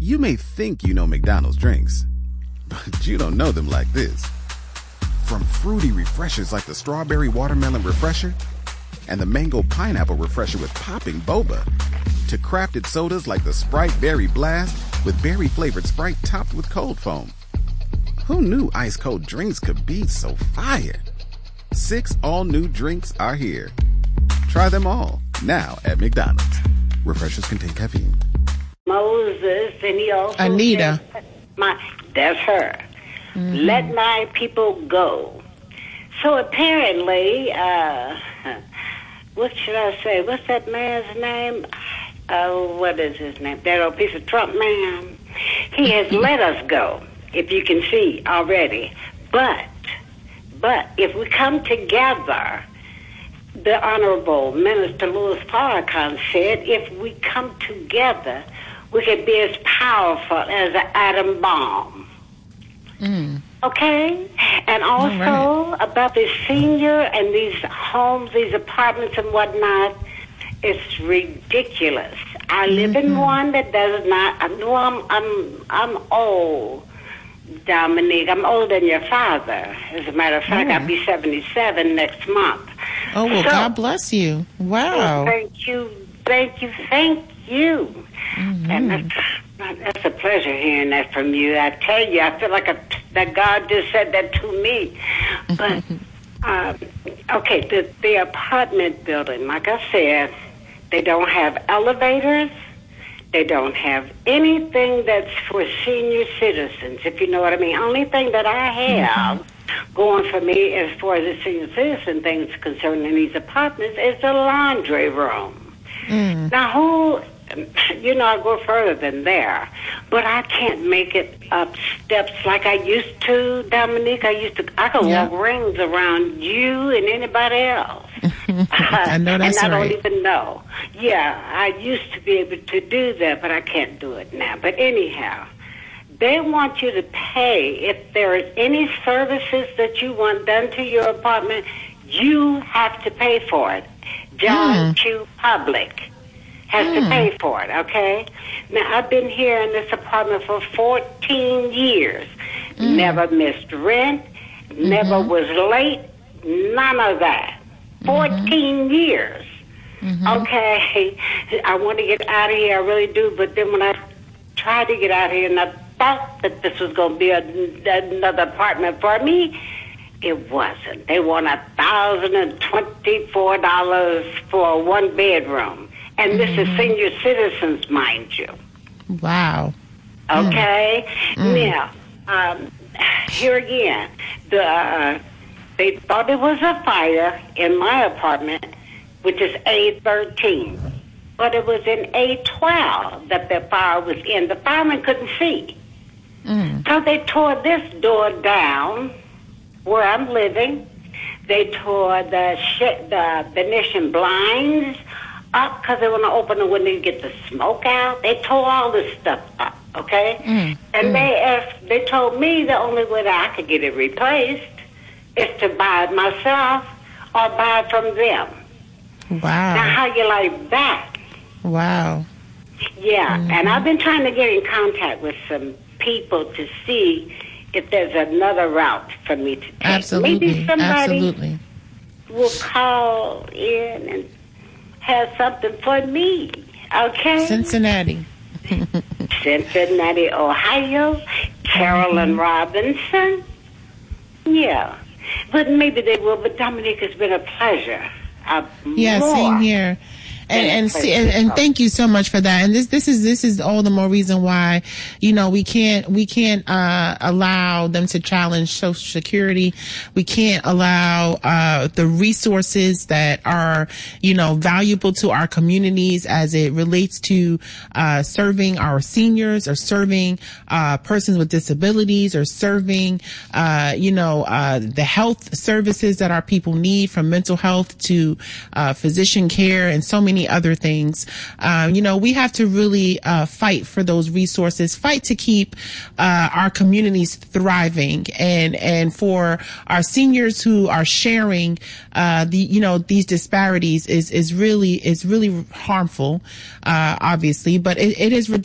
You may think you know McDonald's drinks, but you don't know them like this. From fruity refreshers like the Strawberry Watermelon Refresher and the Mango Pineapple Refresher with popping boba, to crafted sodas like the Sprite Berry Blast with berry-flavored Sprite topped with cold foam. Who knew ice-cold drinks could be so fire? 6 all-new drinks are here. Try them all, now at McDonald's. Refreshers contain caffeine. Moses, and he also Anita. That's her. Mm-hmm. Let my people go. So apparently, what should I say? What's that man's name? What is his name? That old piece of Trump man. He has let us go, if you can see already. But if we come together, the Honorable Minister Louis Farrakhan said, if we come together, we can be as powerful as an atom bomb. Mm. Okay? And also about the senior and these homes, these apartments and whatnot, it's ridiculous. I live in one that does not. I know I'm old, Dominique. I'm older than your father. As a matter of fact, I'll be 77 next month. Oh, well, so, God bless you. Wow. Thank you. Mm-hmm. And that's a pleasure hearing that from you. I tell you, I feel like that God just said that to me. But, okay, the apartment building, like I said, they don't have elevators. They don't have anything that's for senior citizens, if you know what I mean. Only thing that I have going for me as far as the senior citizen things concerning these apartments is the laundry room. Mm. Now, I go further than there, but I can't make it up steps like I used to, Dominique. I could walk rings around you and anybody else. I know that's and I right. don't even know. Yeah, I used to be able to do that, but I can't do it now. But anyhow, they want you to pay. If there is any services that you want done to your apartment, you have to pay for it. John Q. Public has to pay for it, okay? Now, I've been here in this apartment for 14 years. Never missed rent, never was late, none of that. 14 years. Okay, I want to get out of here, I really do, but then when I tried to get out of here and I thought that this was going to be another apartment for me, it wasn't. They want $1,024 for a one-bedroom. And this is senior citizens, mind you. Wow. Okay? Now, here again, they thought it was a fire in my apartment, which is A13. But it was in A12 that the fire was in. The fireman couldn't see. So they tore this door down where I'm living. They tore the Venetian blinds up because they want to open the window and get the smoke out. They tore all this stuff up, okay? And they told me the only way that I could get it replaced is to buy it myself or buy it from them. Wow. Now, how you like that? Wow. Yeah, and I've been trying to get in contact with some people to see if there's another route for me to take. Absolutely. Maybe somebody will call in and have something for me, okay? Cincinnati, Ohio, Carolyn Robinson. Yeah, but maybe they will. But Dominique, it's been a pleasure. Same here. And thank you so much for that. And this is all the more reason why, we can't allow them to challenge Social Security. We can't allow the resources that are, valuable to our communities as it relates to serving our seniors or serving persons with disabilities or serving the health services that our people need, from mental health to physician care and so many other things. We have to really fight for those resources, fight to keep our communities thriving, and for our seniors who are sharing these disparities is really harmful, obviously, but it is